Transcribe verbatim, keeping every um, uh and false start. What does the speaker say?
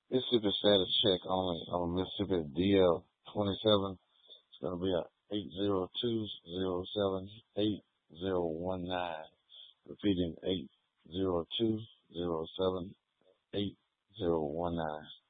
Mississippi status check only on Mississippi D L twenty-seven. It's going to be a eight zero two zero seven eight zero one nine. Repeating eight zero two zero seven eight zero one nine.